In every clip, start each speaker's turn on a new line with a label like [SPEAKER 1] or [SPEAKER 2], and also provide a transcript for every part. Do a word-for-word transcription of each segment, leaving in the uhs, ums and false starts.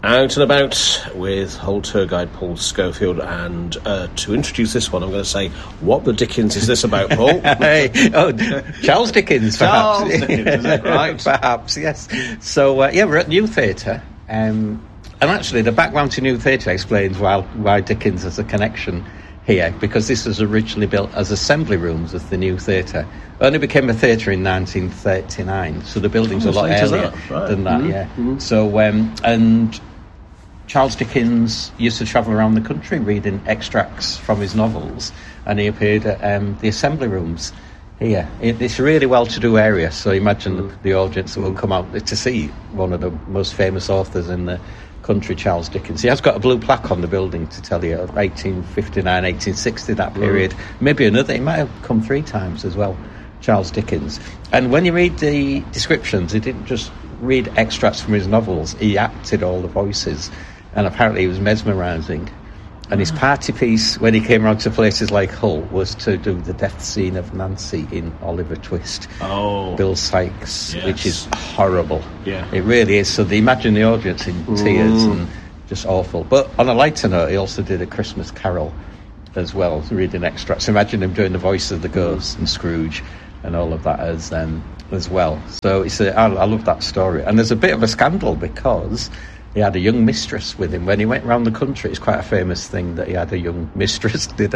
[SPEAKER 1] Out and about with Hull tour guide Paul Schofield, and uh, to introduce this one I'm going to say, what the Dickens is this about, Paul?
[SPEAKER 2] Hey, oh, Charles Dickens, perhaps.
[SPEAKER 1] Charles Dickens, is it? Right.
[SPEAKER 2] Perhaps, yes. So, uh, yeah, we're at New Theatre, um, and actually the background to New Theatre explains why, why Dickens has a connection here, because this was originally built as assembly rooms of the New Theatre. It only became a theatre in nineteen thirty-nine, so the building's oh, a lot earlier that. Right. than that, mm-hmm. yeah. Mm-hmm. So, um, and Charles Dickens used to travel around the country reading extracts from his novels, and he appeared at um, the assembly rooms here. It, it's a really well-to-do area, so imagine mm-hmm. the, the audience that will come out to see one of the most famous authors in the country, Charles Dickens. He has got a blue plaque on the building to tell you of eighteen fifty-nine, eighteen sixty, that period. Mm. Maybe another. He might have come three times as well, Charles Dickens. And when you read the descriptions, he didn't just read extracts from his novels, he acted all the voices, and apparently he was mesmerising. And his party piece, when he came around to places like Hull, was to do the death scene of Nancy in Oliver Twist.
[SPEAKER 1] Oh.
[SPEAKER 2] Bill Sikes,
[SPEAKER 1] yes.
[SPEAKER 2] which is horrible.
[SPEAKER 1] Yeah.
[SPEAKER 2] It really is. So they imagine the audience in mm. tears and just awful. But on a lighter note, he also did A Christmas Carol as well, reading extracts. Imagine him doing the voice of the ghost and Scrooge and all of that as um, as well. So it's a, I, I love that story. And there's a bit of a scandal because he had a young mistress with him when he went around the country. It's quite a famous thing that he had a young mistress. Did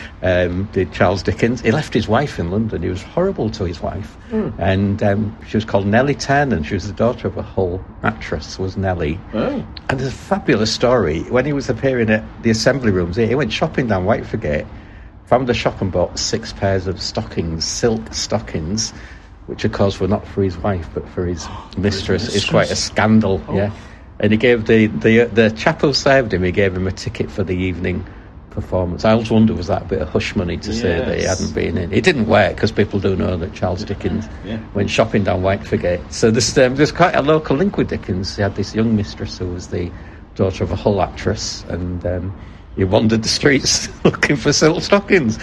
[SPEAKER 2] um, did Charles Dickens? He left his wife in London. He was horrible to his wife, mm. and um, she was called Nellie Turner. She was the daughter of a Hull actress. Was Nellie? Oh. And there's a fabulous story. When he was appearing at the assembly rooms, he went shopping down Whitegate, found a shop and bought six pairs of stockings, silk stockings, which of course were not for his wife but for his mistress. It's quite a scandal. Oh. Yeah. And he gave the, the the chap who served him, he gave him a ticket for the evening performance. I always wonder, was that a bit of hush money to yes. say that he hadn't been in? It didn't work, because people do know that Charles Dickens yeah. went shopping down Whitegate. So there's, um, there's quite a local link with Dickens. He had this young mistress who was the daughter of a Hull actress, and um, he wandered the streets looking for silk stockings.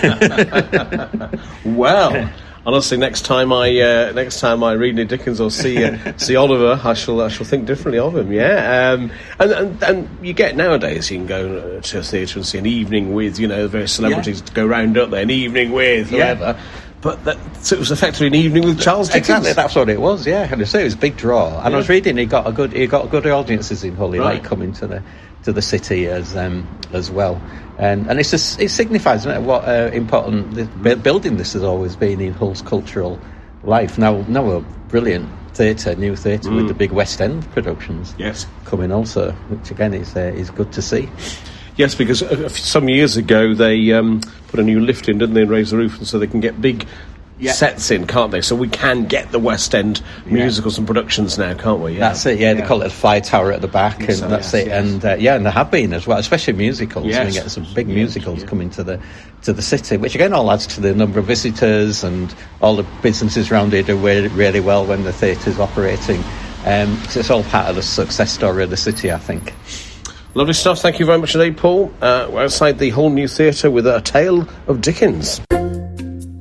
[SPEAKER 1] Well... Honestly, next time I uh, next time I read Nick Dickens or see uh, see Oliver, I shall I shall think differently of him. Yeah, um, and, and and you get nowadays, you can go to a theatre and see an evening with, you know, the various celebrities yeah. to go round up there, an evening with whoever. Yeah. But that, so it was effectively an evening with Charles Dickens.
[SPEAKER 2] Exactly, that's what it was. Yeah, and so it was a big draw. And yeah. I was reading, he got a good he got good audiences in Hull. He right. liked coming to the to the city as um, as well. And and it's just, it signifies, isn't it, what uh, important the, building this has always been in Hull's cultural life. Now, now a brilliant theatre, new theatre mm. with the big West End productions
[SPEAKER 1] yes.
[SPEAKER 2] coming also, which again is uh, is good to see.
[SPEAKER 1] Yes, because uh, some years ago they um, put a new lift in, didn't they, and raised the roof, and so they can get big yeah. sets in, can't they? So we can get the West End musicals yeah. and productions now, can't we? Yeah.
[SPEAKER 2] That's it, yeah, yeah. They call it the Fly Tower at the back, and so, that's yes, it. Yes. And uh, yeah, and there have been as well, especially musicals. Yes. We get some big yes. musicals yeah. coming to the to the city, which again all adds to the number of visitors, and all the businesses around here do really, really well when the theatre's operating. Um, so it's all part of the success story of the city, I think.
[SPEAKER 1] Lovely stuff. Thank you very much indeed, Paul. Uh, we're outside the Hull New Theatre with a tale of Dickens.